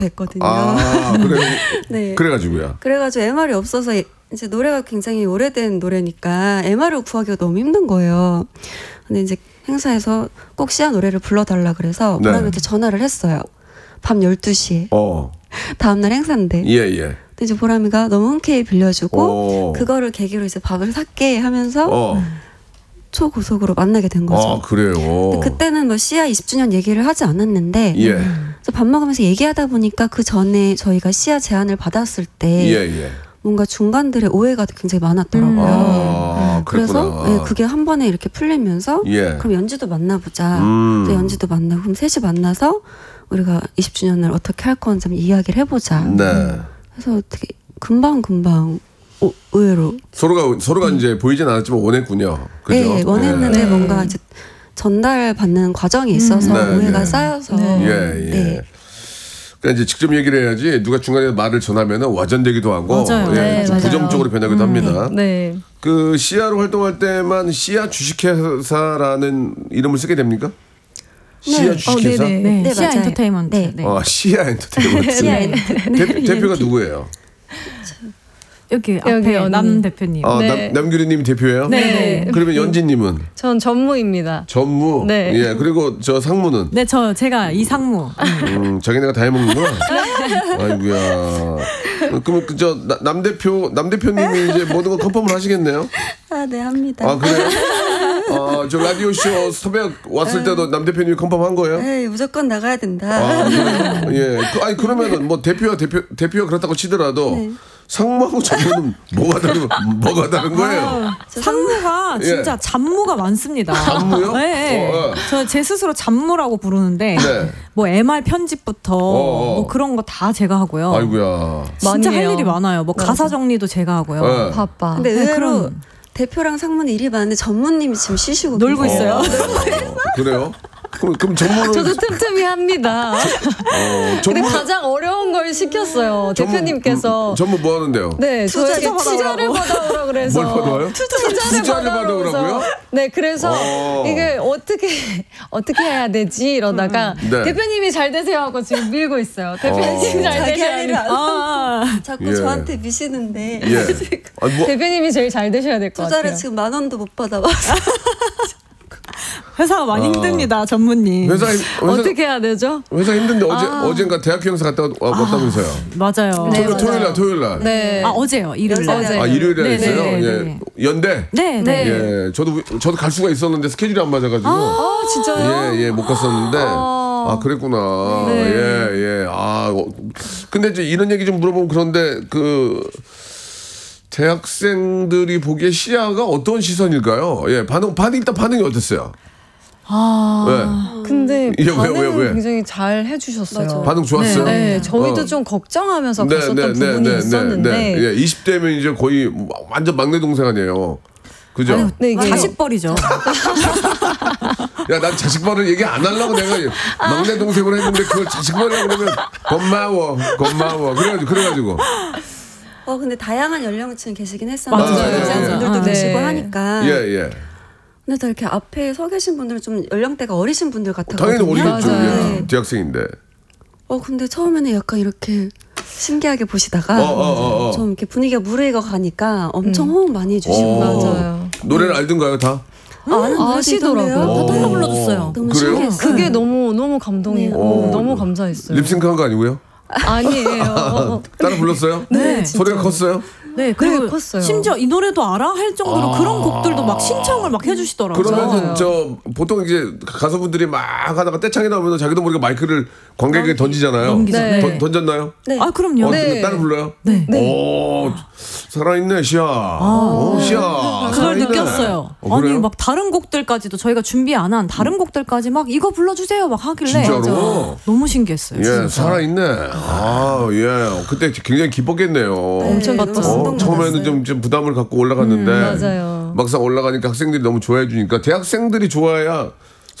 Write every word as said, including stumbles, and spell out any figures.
했거든요. 아, 그래. 네. 그래가지고요. 그래가지고 엠알이 없어서 이제 노래가 굉장히 오래된 노래니까 엠알을 구하기가 너무 힘든 거예요. 근데 이제 행사에서 꼭 시아 노래를 불러달라 그래서 네. 보람이한테 전화를 했어요. 밤 열두 시에. 어. 다음날 행사인데. 예, 예. 근데 이제 보람이가 너무 흔쾌히 빌려주고 오. 그거를 계기로 이제 밥을 샀게 하면서 어. 초고속으로 만나게 된 거죠. 아, 그래요. 근데 그때는 뭐 시아 이십 주년 얘기를 하지 않았는데 예. 그래서 밥 먹으면서 얘기하다 보니까 그 전에 저희가 시아 제안을 받았을 때 예, 예. 뭔가 중간들의 오해가 굉장히 많았더라고요. 아, 그래서 그랬구나. 네, 그게 한 번에 이렇게 풀리면서 예. 그럼 연지도 만나보자. 음. 그래서 연지도 만나고 그럼 셋이 만나서 우리가 이십 주년을 어떻게 할 건지 한번 이야기를 해보자. 네. 그래서 되게 금방 금방 오, 의외로 서로가 서로가 이제 보이진 않았지만 원했군요. 그죠? 네, 원했는데 예. 뭔가 이제 전달받는 과정이 있어서 네, 오해가 네. 쌓여서 예, 예. 네. 그러니까 이제 직접 얘기를 해야지 누가 중간에 말을 전하면은 와전되기도 하고 맞아요. 예, 네, 좀 맞아요. 부정적으로 변하기도 합니다. 네. 그 시아로 활동할 때만 시아 주식회사라는 이름을 쓰게 됩니까? 시아 주식회사? 어, 네네. 네. 네, 시아 맞아요. 엔터테인먼트. 네. 네. 아, 시아 엔터테인먼트. 시아 엔터테인먼트. 대, 대표가 누구예요? 여기 앞에 여기 언니. 남 대표님. 아, 네. 남, 남규리님이 대표예요? 네. 그러면 연진님은 전 전무입니다. 전무. 네. 예. 그리고 저 상무는 네, 저 제가 이상무. 음, 자기네가 다 해먹는구나. 아이고야. 그럼 그저 남 대표 남 대표님이 이제 모든 거 컨펌을 하시겠네요. 아, 네 합니다. 아 그래요? 아, 저 라디오 쇼 섭외 왔을 때도 남 대표님이 컨펌한 거예요? 네, 무조건 나가야 된다. 아, 그래요? 예. 그, 아니 그러면은 뭐 대표와 대표 대표가 그렇다고 치더라도 네. 상무하고 전무는 뭐가 다른 뭐가 다른 거예요? 아, 상무가 예. 진짜 잡무가 많습니다. 잡무요? 네. 어, 어. 저 제 스스로 잡무라고 부르는데 네. 뭐 엠알 편집부터 어. 뭐 그런 거 다 제가 하고요. 아이고야. 진짜 많이 할 해요. 일이 많아요. 뭐 가사 정리도 제가 하고요. 네. 바빠. 근데 네, 의외로 그럼. 대표랑 상무는 일이 많은데 전무님이 지금 쉬시고 놀고 계세요. 있어요. 어, 그래요? 그럼 그럼 전무는 저도 틈틈이 합니다. 어, 근데 전무 가장 어려운 걸 시켰어요. 대표님께서. 음, 전무 뭐 하는데요? 네, 투자 저에게 투자를 받아오라 그래서. 뭘 받아와요? 투자를, 투자를 받아오라면서. 받아오라고요? 네, 그래서 어. 이게 어떻게 어떻게 해야 되지 이러다가 네. 대표님이 잘 되세요 하고 지금 밀고 있어요. 대표님 어. 잘 자기 되셔야 할 일을 돼요. 안 아, 자꾸 예. 저한테 미시는데 예. 아니, 뭐, 대표님이 제일 잘 되셔야 될 것 투자를 같아요. 지금 만 원도 못 받아봐서 회사가 많이 아. 힘듭니다, 전무님. 회사 회사 어떻게 해야 되죠? 회사 힘든데 어제 아. 어젠가 대학교 행사 갔다 왔- 왔다면서요? 맞아요. 네, 토요일, 토요일 날 맞아요. 토요일 날. 네. 아, 어제요. 일요일 날. 어제. 아 일요일에 네, 했어요. 네, 네, 예. 네. 연대. 네, 네. 네. 예. 저도 저도 갈 수가 있었는데 스케줄이 안 맞아가지고. 아, 진짜요? 예, 예, 못 갔었는데. 아, 그랬구나. 네. 예, 예. 아, 어, 근데 이제 이런 얘기 좀 물어보면 그런데 그 대학생들이 보기에 시아가 어떤 시선일까요? 예, 반응, 반응 일단 반응이 어땠어요? 아. 근데 예, 왜, 반응은 왜, 왜? 굉장히 잘 해주셨어요. 맞아요. 반응 좋았어요? 네, 네. 저희도 어. 좀 걱정하면서 갔었던 부분이 있었는데. 예, 이십 대면 이제 거의 완전 막내 동생 아니에요. 그죠? 아유, 네, 이게 자식벌이죠. 야, 난 자식벌을 얘기 안 하려고 내가 막내 동생으로 했는데 그걸 자식벌이라고 그러면 고마워, 고마워. 그래가지고, 그래가지고. 어 근데 다양한 연령층 계시긴 했었는데 맞아요. 여자분들도 맞아요. 계시고 네. 하니까 예, 예. 근데 다 이렇게 앞에 서 계신 분들은 좀 연령대가 어리신 분들 같아요. 당연히 어리겠죠. 맞아요. 예, 대학생인데. 어 근데 처음에는 약간 이렇게 신기하게 보시다가 어, 어, 어, 어. 좀 이렇게 분위기가 무르익어 가니까 엄청 호응 많이 해주시고 어. 맞아요. 노래를 알던가요, 다? 아, 아는 분들도 아시더라고요. 있던데요? 다 따라 불러줬어요. 너무 그래요? 신기했어요. 그게 너무 너무 감동이고 네. 너무 감사했어요. 립싱크 한 거 아니고요? 아니에요. 따라 불렀어요? 네. 소리가 컸어요? 네, 그리고 네, 컸어요. 심지어 이 노래도 알아? 할 정도로 아. 그런 곡들도 막 신청을 막 해주시더라고요. 그러면은 맞아요. 저 보통 이제 가수분들이 막 하다가 떼창이 나오면 자기도 모르게 마이크를 관객에게 던지잖아요. 넘기죠. 네. 던, 던졌나요? 네. 아, 그럼요. 어, 네. 근데 따라 불러요? 네. 오, 살아있네, 시아. 어, 시아. 그걸 살아있네. 느꼈어요. 어, 아니 그래요? 막 다른 곡들까지도 저희가 준비 안 한 다른 곡들까지 막 이거 불러주세요 막 하길래 진짜로? 맞아. 너무 신기했어요. 예, 진짜. 살아있네. 아, 예. 그때 굉장히 기뻤겠네요. 엄청 너무 봤죠. 어, 감동 처음에는 받았어요. 좀, 좀 부담을 갖고 올라갔는데 음, 맞아요. 막상 올라가니까 학생들이 너무 좋아해 주니까 대학생들이 좋아야